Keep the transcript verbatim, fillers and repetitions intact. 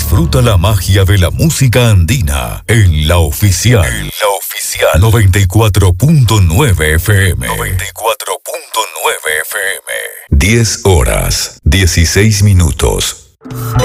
Disfruta la magia de la música andina en La Oficial. En La Oficial. noventa y cuatro punto nueve F M. noventa y cuatro punto nueve F M. diez horas, dieciséis minutos.